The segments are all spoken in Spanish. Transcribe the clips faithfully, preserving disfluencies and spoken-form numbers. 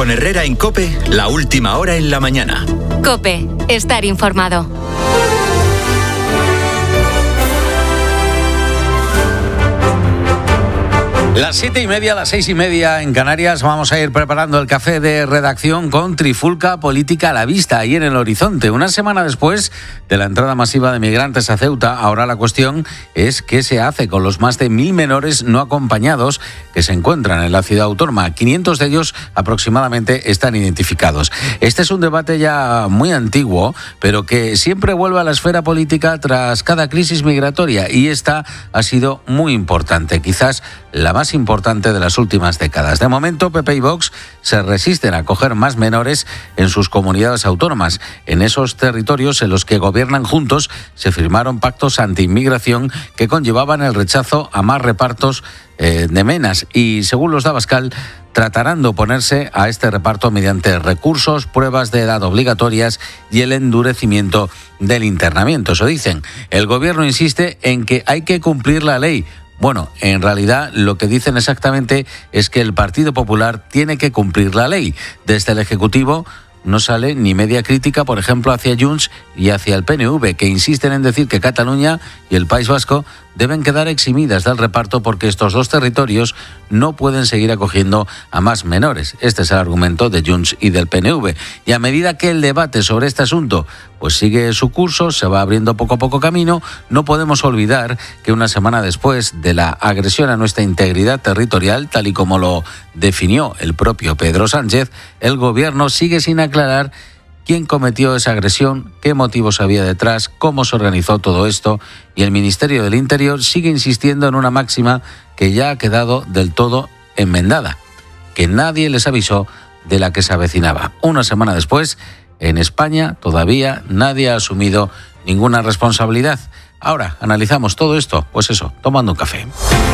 Con Herrera en COPE, la última hora en la mañana. COPE, estar informado. Las siete y media, las seis y media en Canarias, vamos a ir preparando el café de redacción con Trifulca Política a la vista y en el horizonte. Una semana después de la entrada masiva de migrantes a Ceuta, ahora la cuestión es qué se hace con los más de mil menores no acompañados que se encuentran en la ciudad autónoma. quinientos de ellos aproximadamente están identificados. Este es un debate ya muy antiguo, pero que siempre vuelve a la esfera política tras cada crisis migratoria, y esta ha sido muy importante, quizás la más importante de las últimas décadas. De momento, P P y Vox se resisten a acoger más menores en sus comunidades autónomas. En esos territorios en los que gobiernan juntos se firmaron pactos anti-inmigración que conllevaban el rechazo a más repartos eh, de menas y, según los de Abascal, tratarán de oponerse a este reparto mediante recursos, pruebas de edad obligatorias y el endurecimiento del internamiento. Eso dicen. El gobierno insiste en que hay que cumplir la ley. Bueno, en realidad lo que dicen exactamente es que el Partido Popular tiene que cumplir la ley. Desde el Ejecutivo no sale ni media crítica, por ejemplo, hacia Junts y hacia el P N V, que insisten en decir que Cataluña y el País Vasco deben quedar eximidas del reparto porque estos dos territorios no pueden seguir acogiendo a más menores. Este es el argumento de Junts y del P N V. Y a medida que el debate sobre este asunto pues sigue su curso, se va abriendo poco a poco camino, no podemos olvidar que una semana después de la agresión a nuestra integridad territorial, tal y como lo definió el propio Pedro Sánchez, el gobierno sigue sin aclarar quién cometió esa agresión, qué motivos había detrás, cómo se organizó todo esto, y el Ministerio del Interior sigue insistiendo en una máxima que ya ha quedado del todo enmendada, que nadie les avisó de la que se avecinaba. Una semana después, en España todavía nadie ha asumido ninguna responsabilidad. Ahora analizamos todo esto, pues eso, tomando un café.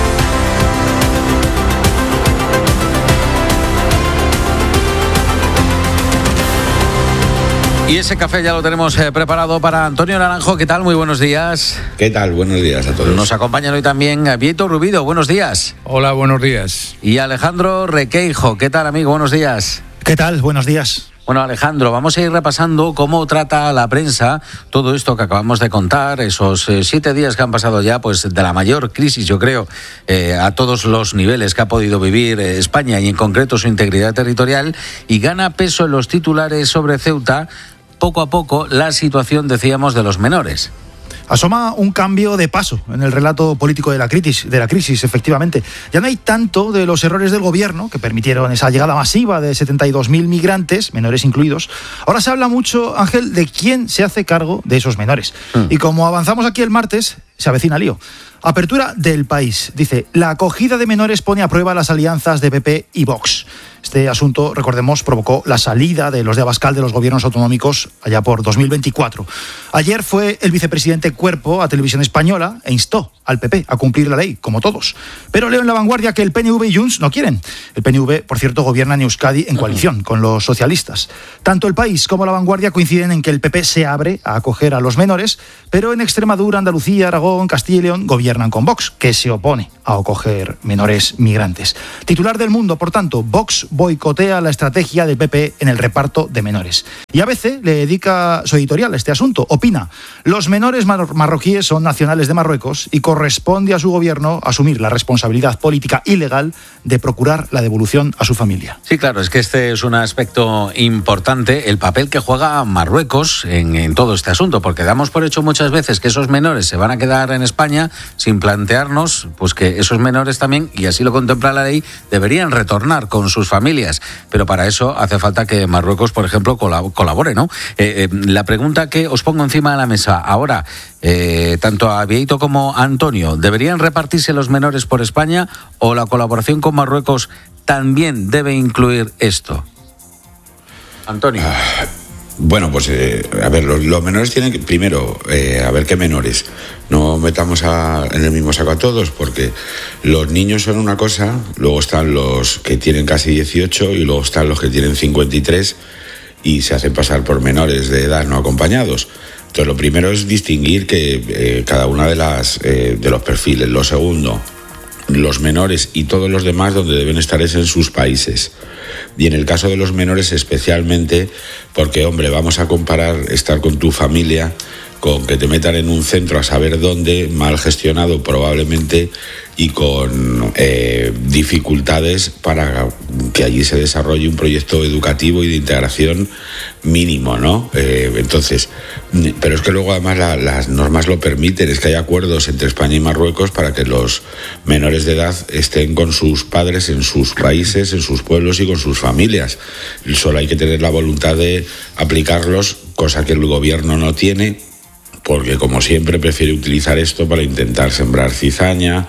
Y ese café ya lo tenemos eh, preparado para Antonio Naranjo. ¿Qué tal? Muy buenos días. ¿Qué tal? Buenos días a todos. Nos acompañan hoy también Vieto Rubido. Buenos días. Hola, buenos días. Y Alejandro Requeijo. ¿Qué tal, amigo? Buenos días. ¿Qué tal? Buenos días. Bueno, Alejandro, vamos a ir repasando cómo trata la prensa todo esto que acabamos de contar, esos eh, siete días que han pasado ya, pues de la mayor crisis, yo creo, eh, a todos los niveles que ha podido vivir eh, España y en concreto su integridad territorial, y gana peso en los titulares sobre Ceuta poco a poco la situación, decíamos, de los menores. Asoma un cambio de paso en el relato político de la crisis, de la crisis, efectivamente. Ya no hay tanto de los errores del gobierno que permitieron esa llegada masiva de setenta y dos mil migrantes, menores incluidos. Ahora se habla mucho, Ángel, de quién se hace cargo de esos menores. Mm. Y como avanzamos aquí el martes, se avecina lío. Apertura del País. Dice, la acogida de menores pone a prueba las alianzas de P P y Vox. Este asunto, recordemos, provocó la salida de los de Abascal de los gobiernos autonómicos allá por dos mil veinticuatro. Ayer fue el vicepresidente Cuerpo a Televisión Española e instó al P P a cumplir la ley, como todos. Pero leo en La Vanguardia que el P N V y Junts no quieren. El P N V, por cierto, gobierna en Euskadi en coalición con los socialistas. Tanto El País como La Vanguardia coinciden en que el P P se abre a acoger a los menores, pero en Extremadura, Andalucía, Aragón, Castilla y León gobiernan con Vox, que se opone a acoger menores migrantes. Titular del Mundo, por tanto, Vox boicotea la estrategia del P P en el reparto de menores. Y A B C le dedica su editorial a este asunto. Opina, los menores mar- marroquíes son nacionales de Marruecos y corresponde a su gobierno asumir la responsabilidad política y legal de procurar la devolución a su familia. Sí, claro, es que este es un aspecto importante, el papel que juega Marruecos en, en todo este asunto, porque damos por hecho muchas veces que esos menores se van a quedar en España sin plantearnos pues que esos menores también, y así lo contempla la ley, deberían retornar con sus familias. Pero para eso hace falta que Marruecos, por ejemplo, colabore, ¿no? Eh, eh, la pregunta que os pongo encima de la mesa ahora, eh, tanto a Vieito como a Antonio, ¿deberían repartirse los menores por España o la colaboración con Marruecos también debe incluir esto? Antonio. Ah, bueno, pues eh, a ver, los, los menores tienen que, primero, eh, a ver qué menores. No metamos a, en el mismo saco a todos, porque los niños son una cosa, luego están los que tienen casi dieciocho y luego están los que tienen cincuenta y tres y se hacen pasar por menores de edad no acompañados. Entonces, lo primero es distinguir que eh, cada una de las eh, de los perfiles. Lo segundo, los menores y todos los demás donde deben estar es en sus países. Y en el caso de los menores especialmente, porque, hombre, vamos a comparar estar con tu familia con que te metan en un centro a saber dónde, mal gestionado probablemente, y con eh, dificultades para que allí se desarrolle un proyecto educativo y de integración mínimo, ¿no? Eh, entonces, pero es que luego además la, las normas lo permiten, es que hay acuerdos entre España y Marruecos para que los menores de edad estén con sus padres en sus países, en sus pueblos y con sus familias. Solo hay que tener la voluntad de aplicarlos, cosa que el gobierno no tiene, porque como siempre prefiere utilizar esto para intentar sembrar cizaña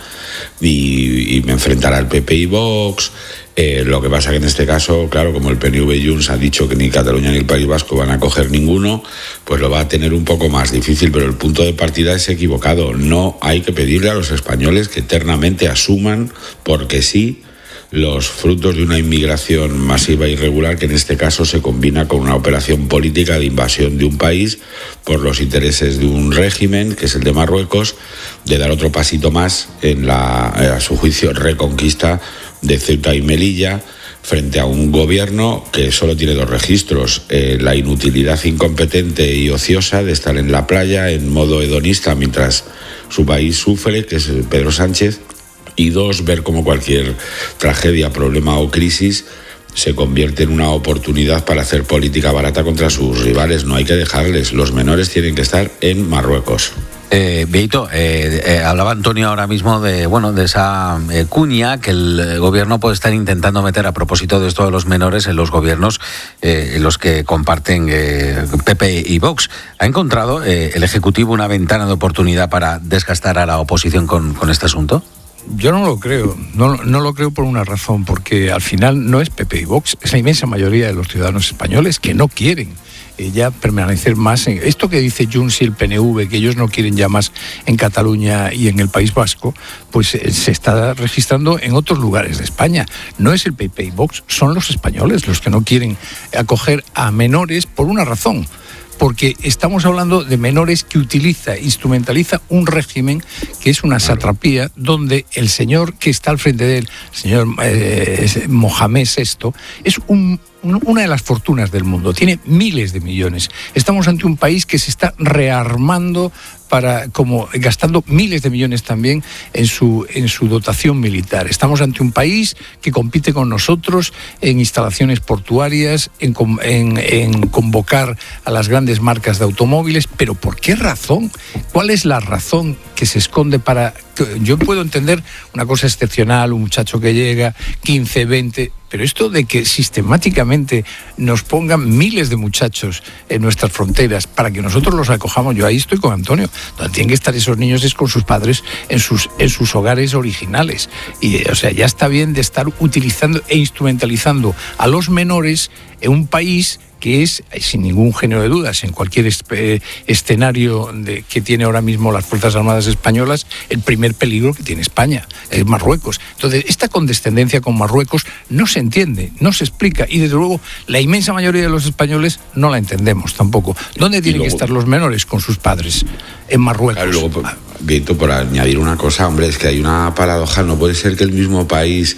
y, y enfrentar al P P y Vox. Eh, lo que pasa que en este caso, claro, como el P N V y Junts ha dicho que ni Cataluña ni el País Vasco van a coger ninguno, pues lo va a tener un poco más difícil, pero el punto de partida es equivocado. No hay que pedirle a los españoles que eternamente asuman, porque sí, los frutos de una inmigración masiva e irregular, que en este caso se combina con una operación política de invasión de un país por los intereses de un régimen, que es el de Marruecos, de dar otro pasito más en la, a su juicio, reconquista de Ceuta y Melilla, frente a un gobierno que solo tiene dos registros: eh, la inutilidad incompetente y ociosa de estar en la playa en modo hedonista mientras su país sufre, que es Pedro Sánchez, y dos, ver cómo cualquier tragedia, problema o crisis se convierte en una oportunidad para hacer política barata contra sus rivales. No hay que dejarles, los menores tienen que estar en Marruecos. Eh, Bieito, eh, eh, hablaba Antonio ahora mismo de bueno de esa eh, cuña que el gobierno puede estar intentando meter a propósito de esto de los menores en los gobiernos eh, en los que comparten eh, P P y Vox. ¿Ha encontrado eh, el Ejecutivo una ventana de oportunidad para desgastar a la oposición con, con este asunto? Yo no lo creo, no, no lo creo por una razón, porque al final no es P P y Vox, es la inmensa mayoría de los ciudadanos españoles que no quieren eh, ya permanecer más en esto que dice Junts y el P N V, que ellos no quieren ya más en Cataluña y en el País Vasco, pues eh, se está registrando en otros lugares de España. No es el P P y Vox, son los españoles los que no quieren acoger a menores por una razón. Porque estamos hablando de menores que utiliza, instrumentaliza un régimen que es una satrapía, donde el señor que está al frente de él, el señor eh, Mohamed sexto, es un, una de las fortunas del mundo, tiene miles de millones. Estamos ante un país que se está rearmando, para como gastando miles de millones también en su en su dotación militar. Estamos ante un país que compite con nosotros en instalaciones portuarias, en, en, en convocar a las grandes marcas de automóviles, pero ¿por qué razón? ¿Cuál es la razón que se esconde para...? Yo puedo entender una cosa excepcional, un muchacho que llega, quince, veinte... Pero esto de que sistemáticamente nos pongan miles de muchachos en nuestras fronteras para que nosotros los acojamos, yo ahí estoy con Antonio. Donde tienen que estar esos niños es con sus padres en sus, en sus hogares originales. Y, o sea, ya está bien de estar utilizando e instrumentalizando a los menores en un país que es, sin ningún género de dudas, en cualquier esp- escenario de, que tiene ahora mismo las Fuerzas Armadas españolas, el primer peligro que tiene España, que es Marruecos. Entonces, esta condescendencia con Marruecos no se entiende, no se explica, y desde luego la inmensa mayoría de los españoles no la entendemos tampoco. ¿Dónde tienen luego que estar los menores? Con sus padres, en Marruecos. Claro, luego, por, Gueito, por añadir una cosa, hombre, es que hay una paradoja. No puede ser que el mismo país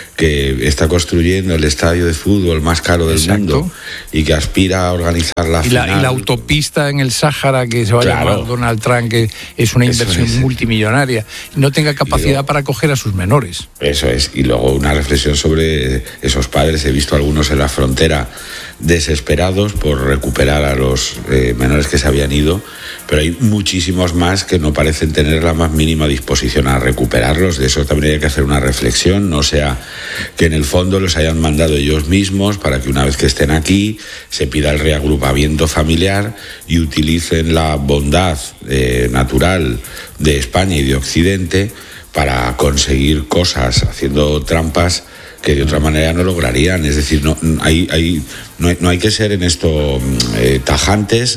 que está construyendo el estadio de fútbol más caro del Exacto. mundo y que aspira a organizar la y final. La, y la autopista en el Sáhara que se va claro. a llamar Donald Trump, que es una Eso inversión es. multimillonaria, no tenga capacidad luego, para acoger a sus menores. Eso es. Y luego una reflexión sobre esos padres. He visto algunos en la frontera desesperados por recuperar a los eh, menores que se habían ido, pero hay muchísimos más que no parecen tener la más mínima disposición a recuperarlos. De eso también hay que hacer una reflexión, no sea que en el fondo los hayan mandado ellos mismos para que una vez que estén aquí se pida el reagrupamiento familiar y utilicen la bondad eh, natural de España y de Occidente para conseguir cosas haciendo trampas que de otra manera no lograrían. Es decir, no hay, hay, no hay, no hay que ser en esto eh, tajantes,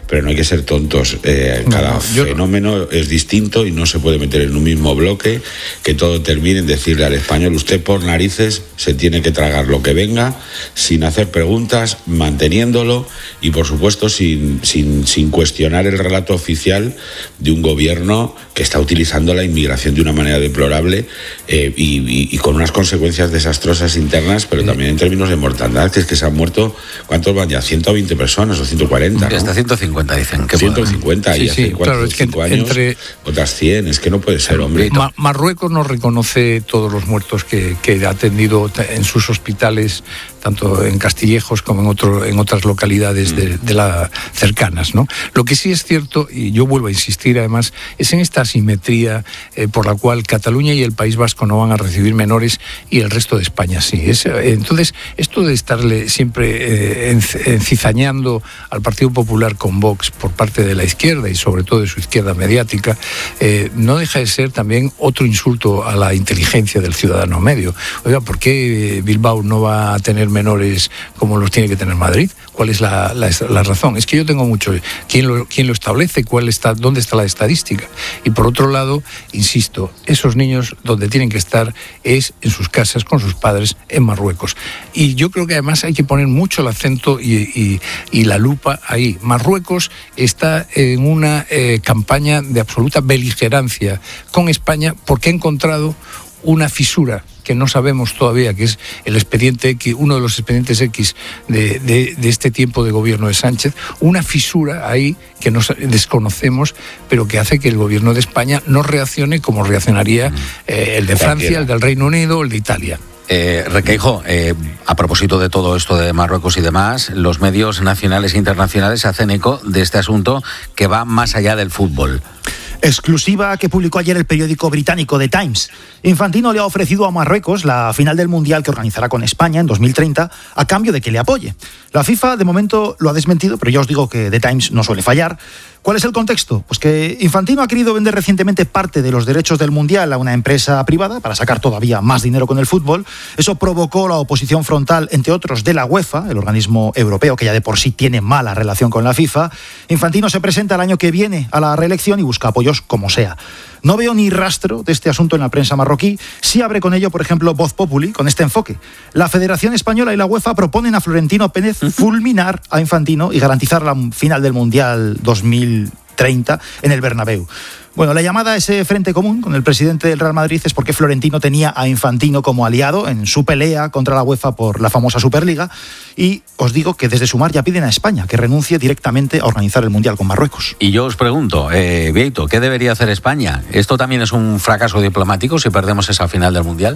pero no hay que ser tontos. Eh, cada no, yo... fenómeno es distinto y no se puede meter en un mismo bloque, que todo termine en decirle al español, usted por narices se tiene que tragar lo que venga, sin hacer preguntas, manteniéndolo y por supuesto sin, sin, sin cuestionar el relato oficial de un gobierno que está utilizando la inmigración de una manera deplorable eh, y, y, y con unas consecuencias desastrosas internas, pero también en términos de mortandad, que es que se han muerto, ¿cuántos van ya? ciento veinte personas o ciento cuarenta, ¿no? Hasta ciento cincuenta dicen. Que ciento cincuenta sí, y hace sí, cuatro claro, o cinco años entre... otras cien, es que no puede ser, hombre. Ma- Marruecos no reconoce todos los muertos que, que ha atendido en sus hospitales, tanto en Castillejos como en, otro, en otras localidades de, de la cercanas, ¿no? Lo que sí es cierto, y yo vuelvo a insistir además, es en esta asimetría eh, por la cual Cataluña y el País Vasco no van a recibir menores y el resto de España sí. Es, eh, entonces, esto de estarle siempre eh, encizañando al Partido Popular con Vox por parte de la izquierda y sobre todo de su izquierda mediática, eh, no deja de ser también otro insulto a la inteligencia del ciudadano medio. Oiga, ¿por qué Bilbao no va a tener menores como los tiene que tener Madrid? ¿Cuál es la, la, la razón? Es que yo tengo mucho... ¿Quién lo, quién lo establece? ¿Cuál está, ¿Dónde está la estadística? Y por otro lado, insisto, esos niños donde tienen que estar es en sus casas con sus padres en Marruecos. Y yo creo que además hay que poner mucho el acento y, y, y la lupa ahí. Marruecos está en una eh, campaña de absoluta beligerancia con España porque ha encontrado una fisura que no sabemos todavía, que es el expediente X, uno de los expedientes X de, de, de este tiempo de gobierno de Sánchez, una fisura ahí que nos desconocemos, pero que hace que el gobierno de España no reaccione como reaccionaría eh, el de Francia, el del Reino Unido, el de Italia. Eh, Requeijo, eh, a propósito de todo esto de Marruecos y demás, los medios nacionales e internacionales hacen eco de este asunto que va más allá del fútbol. Exclusiva que publicó ayer el periódico británico The Times. Infantino le ha ofrecido a Marruecos la final del Mundial que organizará con España en dos mil treinta a cambio de que le apoye. La FIFA de momento lo ha desmentido, pero ya os digo que The Times no suele fallar. ¿Cuál es el contexto? Pues que Infantino ha querido vender recientemente parte de los derechos del Mundial a una empresa privada para sacar todavía más dinero con el fútbol. Eso provocó la oposición frontal, entre otros, de la UEFA, el organismo europeo que ya de por sí tiene mala relación con la FIFA. Infantino se presenta el año que viene a la reelección y busca apoyos como sea. No veo ni rastro de este asunto en la prensa marroquí. Sí abre con ello, por ejemplo, Voz Populi, con este enfoque. La Federación Española y la UEFA proponen a Florentino Pérez fulminar a Infantino y garantizar la final del Mundial dos mil treinta en el Bernabéu. Bueno, la llamada a ese frente común con el presidente del Real Madrid es porque Florentino tenía a Infantino como aliado en su pelea contra la UEFA por la famosa Superliga, y os digo que desde Sumar ya piden a España que renuncie directamente a organizar el Mundial con Marruecos. Y yo os pregunto, eh, Vieito, ¿qué debería hacer España? ¿Esto también es un fracaso diplomático si perdemos esa final del Mundial?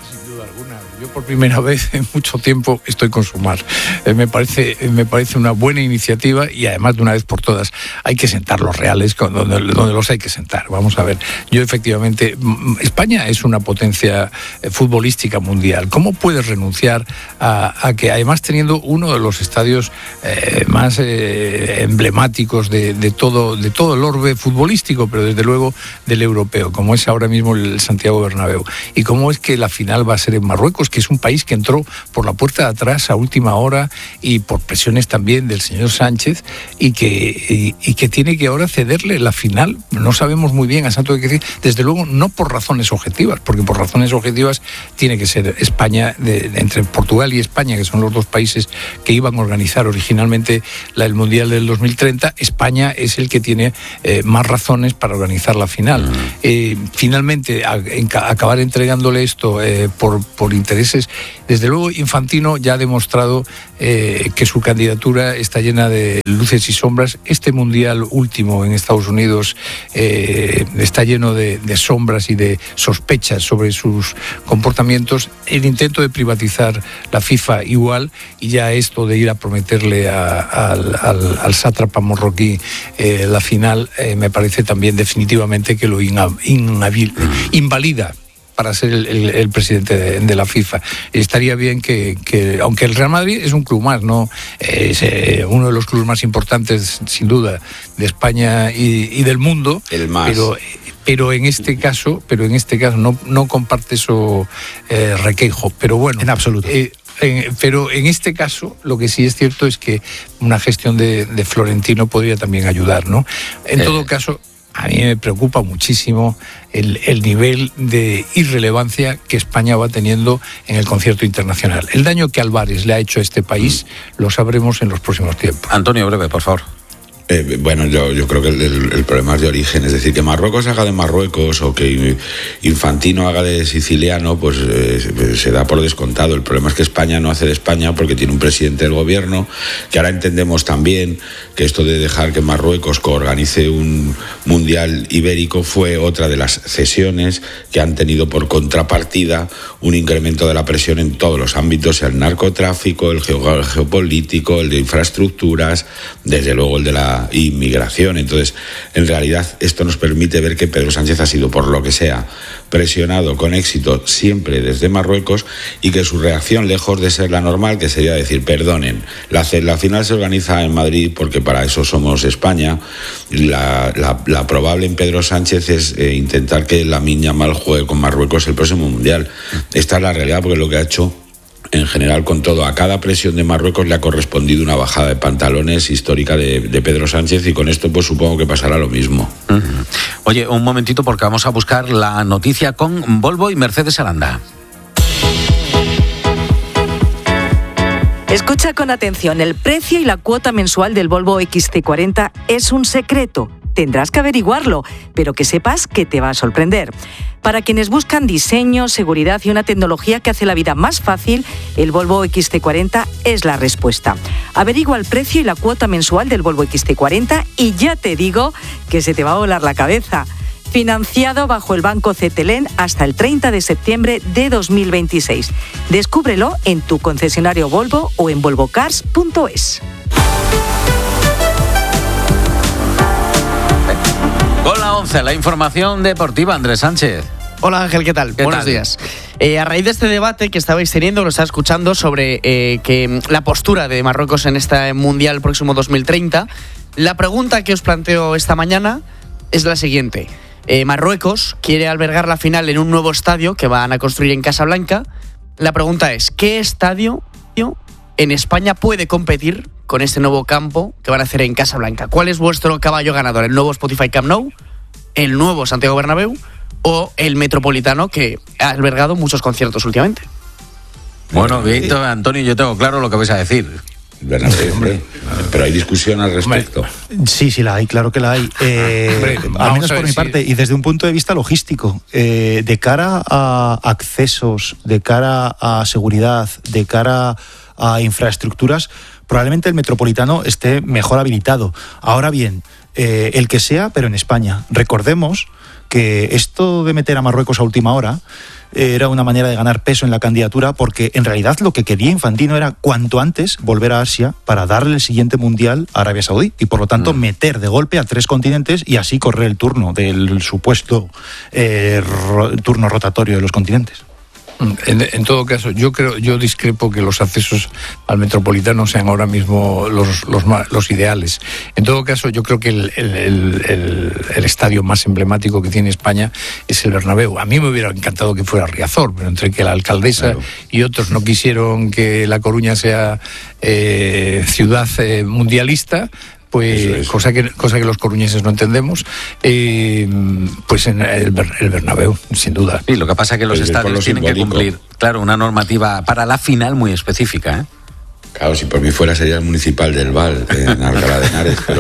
Yo por primera vez en mucho tiempo estoy con Sumar. Eh, me parece, me parece una buena iniciativa y además de una vez por todas hay que sentar los reales donde, donde los hay que sentar. Vamos a ver, yo efectivamente, España es una potencia futbolística mundial. ¿Cómo puedes renunciar a, a que además teniendo uno de los estadios eh, más eh, emblemáticos de, de, todo, de todo el orbe futbolístico, pero desde luego del europeo, como es ahora mismo el Santiago Bernabéu? ¿Y cómo es que la final va a ser en Marruecos, que es un país que entró por la puerta de atrás a última hora y por presiones también del señor Sánchez y que, y, y que tiene que ahora cederle la final? No sabemos muy bien a santo de qué decir, desde luego no por razones objetivas, porque por razones objetivas tiene que ser España, de, de, entre Portugal y España, que son los dos países que iban a organizar originalmente la, el Mundial del dos mil treinta, España es el que tiene eh, más razones para organizar la final. Mm. Eh, finalmente, a, en, a acabar entregándole esto eh, por, por intereses. Desde luego, Infantino ya ha demostrado eh, que su candidatura está llena de luces y sombras. Este Mundial último en Estados Unidos eh, está lleno de, de sombras y de sospechas sobre sus comportamientos. El intento de privatizar la FIFA igual, y ya esto de ir a prometerle a, a, al, al sátrapa marroquí eh, la final eh, me parece también definitivamente que lo inhabil, invalida para ser el, el, el presidente de, de la FIFA. Estaría bien que, que, aunque el Real Madrid es un club más, ¿no? Es eh, uno de los clubes más importantes, sin duda, de España y, y del mundo. El más. Pero, pero en este caso, pero en este caso no, no comparte eso eh, Requeijo. Pero bueno. En absoluto. Eh, eh, pero en este caso lo que sí es cierto es que una gestión de, de Florentino podría también ayudar, ¿no? En eh. todo caso, a mí me preocupa muchísimo el, el nivel de irrelevancia que España va teniendo en el concierto internacional. El daño que Álvarez le ha hecho a este país mm. lo sabremos en los próximos tiempos. Antonio, breve, por favor. Eh, bueno, yo, yo creo que el, el, el problema es de origen, es decir, que Marruecos haga de Marruecos o que Infantino haga de siciliano, pues eh, se da por descontado. El problema es que España no hace de España porque tiene un presidente del gobierno, que ahora entendemos también que esto de dejar que Marruecos coorganice un mundial ibérico fue otra de las cesiones que han tenido por contrapartida un incremento de la presión en todos los ámbitos, el narcotráfico, el geopolítico, el de infraestructuras, desde luego el de la inmigración. Entonces, en realidad, esto nos permite ver que Pedro Sánchez ha sido, por lo que sea, presionado con éxito siempre desde Marruecos y que su reacción, lejos de ser la normal, que sería decir, perdonen, la, la final se organiza en Madrid porque para eso somos España, la, la, la probable en Pedro Sánchez es eh, intentar que Lamine Yamal juegue con Marruecos el próximo Mundial. Esta es la realidad, porque lo que ha hecho en general con todo, a cada presión de Marruecos le ha correspondido una bajada de pantalones histórica de, de Pedro Sánchez, y con esto pues supongo que pasará lo mismo. Uh-huh. Oye, un momentito porque vamos a buscar la noticia con Volvo y Mercedes Aranda. Escucha con atención, el precio y la cuota mensual del Volvo equis ce cuarenta es un secreto. Tendrás que averiguarlo, pero que sepas que te va a sorprender. Para quienes buscan diseño, seguridad y una tecnología que hace la vida más fácil, el Volvo equis ce cuarenta es la respuesta. Averigua el precio y la cuota mensual del Volvo equis ce cuarenta y ya te digo que se te va a volar la cabeza. Financiado bajo el Banco Cetelem hasta el treinta de septiembre de dos mil veintiséis. Descúbrelo en tu concesionario Volvo o en volvo cars punto es. Con la once, la información deportiva, Andrés Sánchez. Hola Ángel, ¿qué tal? ¿Qué Buenos tal? días. Eh, a raíz de este debate que estabais teniendo, lo estaba escuchando, sobre eh, que la postura de Marruecos en este Mundial próximo dos mil treinta, la pregunta que os planteo esta mañana es la siguiente. Eh, Marruecos quiere albergar la final en un nuevo estadio que van a construir en Casablanca. La pregunta es, ¿qué estadio en España puede competir con este nuevo campo que van a hacer en Casablanca? ¿Cuál es vuestro caballo ganador? ¿El nuevo Spotify Camp Nou? ¿El nuevo Santiago Bernabéu? ¿O el Metropolitano, que ha albergado muchos conciertos últimamente? Bueno, Víctor, Antonio, yo tengo claro lo que vais a decir. Bernabéu, hombre. Pero hay discusión al respecto. Sí, sí la hay, claro que la hay. Eh, hombre, al menos por mi parte, y desde un punto de vista logístico, eh, de cara a accesos, de cara a seguridad, de cara a infraestructuras, probablemente el Metropolitano esté mejor habilitado. Ahora bien, eh, el que sea, pero en España. Recordemos que esto de meter a Marruecos a última hora eh, era una manera de ganar peso en la candidatura, porque en realidad lo que quería Infantino era cuanto antes volver a Asia para darle el siguiente mundial a Arabia Saudí y por lo tanto mm. meter de golpe a tres continentes y así correr el turno del supuesto eh, ro- turno rotatorio de los continentes. En, en todo caso, yo creo, yo discrepo que los accesos al Metropolitano sean ahora mismo los, los, los ideales. En todo caso, yo creo que el, el, el, el estadio más emblemático que tiene España es el Bernabéu. A mí me hubiera encantado que fuera Riazor, pero entre que la alcaldesa claro. y otros no quisieron que La Coruña sea eh, ciudad eh, mundialista, pues cosa que cosa que los coruñeses no entendemos, eh, pues en el, el Bernabéu, sin duda. Sí, lo que pasa es que los pues estadios tienen simbólico. que cumplir, claro, una normativa para la final muy específica, ¿eh? Claro, si por mí fuera sería el municipal del Val, en Alcalá de Henares, pero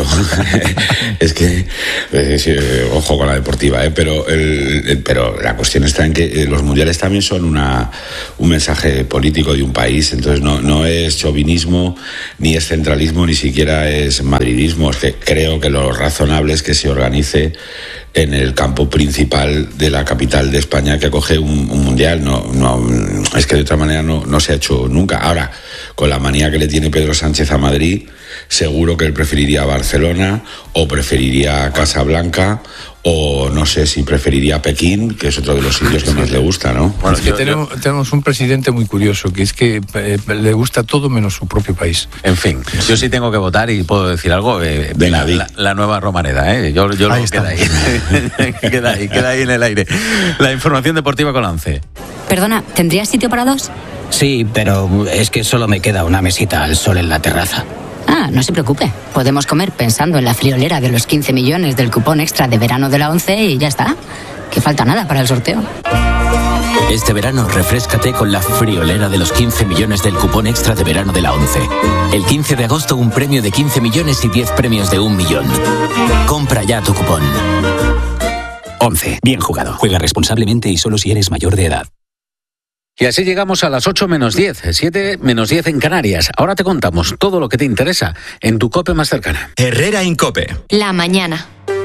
es que, es, ojo con la deportiva, ¿eh? pero, el, el, pero la cuestión está en que los mundiales también son una, un mensaje político de un país, entonces no, no es chauvinismo, ni es centralismo, ni siquiera es madridismo, es que creo que lo razonable es que se organice en el campo principal de la capital de España que acoge un, un mundial. No, no, es que de otra manera no, no se ha hecho nunca. Ahora, con la manía que le tiene Pedro Sánchez a Madrid, seguro que él preferiría Barcelona o preferiría Casablanca o no sé si preferiría Pekín, que es otro de los sitios que más le gusta, ¿no? Bueno, es que yo, tenemos, yo... tenemos un presidente muy curioso, que es que eh, le gusta todo menos su propio país. En fin, yo sí tengo que votar y puedo decir algo. Eh, de la, la, la nueva Romareda, ¿eh? Yo, yo ahí lo queda ahí. queda ahí, queda ahí en el aire. La información deportiva con la once. Perdona, ¿tendrías sitio para dos? Sí, pero es que solo me queda una mesita al sol en la terraza. Ah, no se preocupe. Podemos comer pensando en la friolera de los quince millones del cupón extra de verano de la ONCE y ya está. Que falta nada para el sorteo. Este verano refréscate con la friolera de los quince millones del cupón extra de verano de la ONCE. El quince de agosto un premio de quince millones y diez premios de un millón. Compra ya tu cupón. ONCE. Bien jugado. Juega responsablemente y solo si eres mayor de edad. Y así llegamos a las ocho menos diez, siete menos diez en Canarias. Ahora te contamos todo lo que te interesa en tu COPE más cercana. Herrera Incope. La mañana.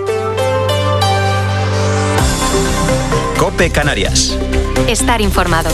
COPE Canarias. Estar informado.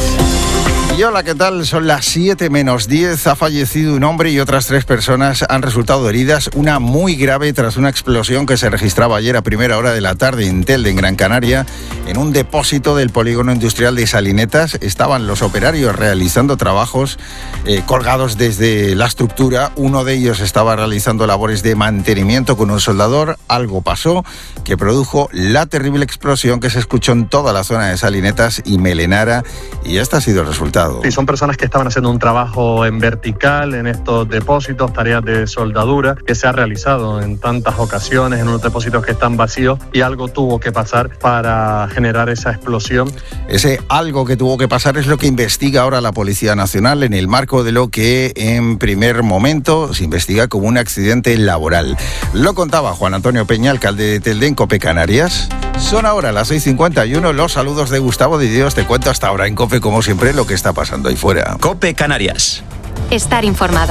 Y hola, ¿qué tal? Son las siete menos diez. Ha fallecido un hombre y otras tres personas han resultado heridas. Una muy grave tras una explosión que se registraba ayer a primera hora de la tarde en Telde, en Gran Canaria, en un depósito del polígono industrial de Salinetas. Estaban los operarios realizando trabajos eh, colgados desde la estructura. Uno de ellos estaba realizando labores de mantenimiento con un soldador. Algo pasó que produjo la terrible explosión que se escuchó en toda la zona de Salinetas y Melenara. Y este ha sido el resultado. Sí, son personas que estaban haciendo un trabajo en vertical en estos depósitos, tareas de soldadura que se ha realizado en tantas ocasiones en unos depósitos que están vacíos, y algo tuvo que pasar para generar esa explosión. Ese algo que tuvo que pasar es lo que investiga ahora la Policía Nacional en el marco de lo que en primer momento se investiga como un accidente laboral. Lo contaba Juan Antonio Peña, alcalde de Telde, en COPE Canarias. Son ahora las seis cincuenta y uno, los saludos de Gustavo de Dios. Te cuento hasta ahora en COPE, como siempre, lo que está pasando ahí fuera. COPE Canarias. Estar informado.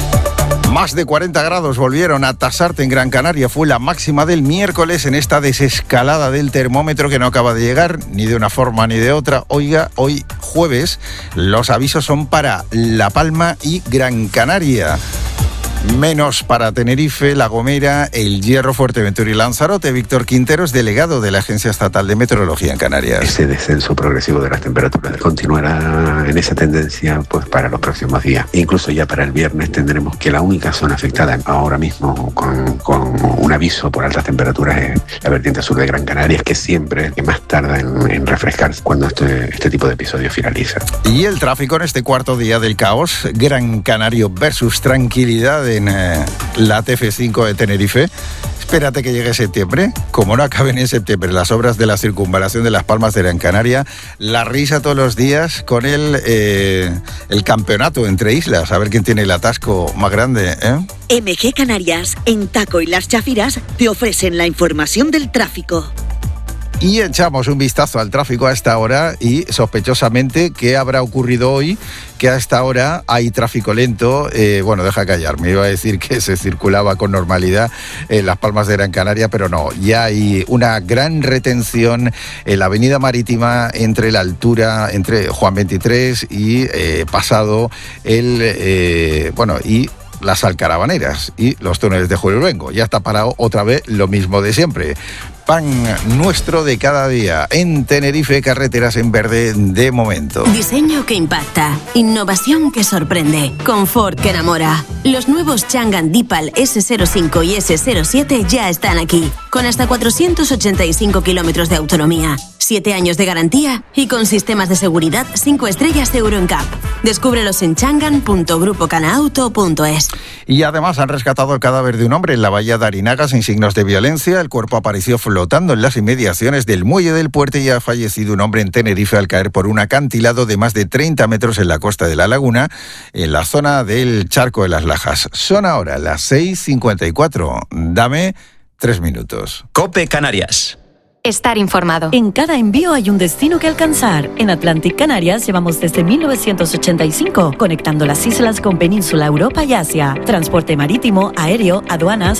Más de cuarenta grados volvieron a tasarte en Gran Canaria. Fue la máxima del miércoles en esta desescalada del termómetro que no acaba de llegar ni de una forma ni de otra. Oiga, hoy jueves los avisos son para La Palma y Gran Canaria. Menos para Tenerife, La Gomera, El Hierro, Fuerteventura y Lanzarote. Víctor Quinteros, delegado de la Agencia Estatal de Meteorología en Canarias. Ese descenso progresivo de las temperaturas continuará en esa tendencia pues para los próximos días. Incluso ya para el viernes tendremos que la única zona afectada ahora mismo con, con un aviso por altas temperaturas es la vertiente sur de Gran Canaria, que siempre que más tarda en, en refrescarse cuando este, este tipo de episodios finaliza. Y el tráfico en este cuarto día del caos, Gran Canario versus tranquilidad en eh, la T F cinco de Tenerife. Espérate que llegue septiembre. Como no acaben en septiembre las obras de la circunvalación de Las Palmas de Gran Canaria, la risa todos los días con el, eh, el campeonato entre islas, a ver quién tiene el atasco más grande, ¿eh? M G Canarias, en Taco y Las Chafiras, te ofrecen la información del tráfico. Y echamos un vistazo al tráfico a esta hora y sospechosamente qué habrá ocurrido hoy, que a esta hora hay tráfico lento. Eh, bueno, deja callar, me iba a decir que se circulaba con normalidad en Las Palmas de Gran Canaria, pero no, ya hay una gran retención en la avenida marítima entre la altura, entre Juan veintitrés y eh, pasado el, eh, bueno, y las Alcaravaneras y los túneles de Julio Luengo. Ya está parado otra vez lo mismo de siempre. Pan nuestro de cada día. En Tenerife, carreteras en verde de momento. Diseño que impacta, innovación que sorprende, confort que enamora. Los nuevos Changan Deepal ese cero cinco y ese cero siete ya están aquí, con hasta cuatrocientos ochenta y cinco kilómetros de autonomía, siete años de garantía y con sistemas de seguridad cinco estrellas Euro N C A P. Descúbrelos en changan punto grupo canauto punto es. Y además han rescatado el cadáver de un hombre en la bahía de Arinaga sin signos de violencia. El cuerpo apareció flotando en las inmediaciones del muelle del puerto y ha fallecido un hombre en Tenerife al caer por un acantilado de más de treinta metros en la costa de la laguna, en la zona del Charco de las Lajas. Son ahora las seis cincuenta y cuatro. Dame tres minutos. COPE Canarias. Estar informado. En cada envío hay un destino que alcanzar. En Atlantic Canarias llevamos desde mil novecientos ochenta y cinco, conectando las islas con Península, Europa y Asia. Transporte marítimo, aéreo, aduanas,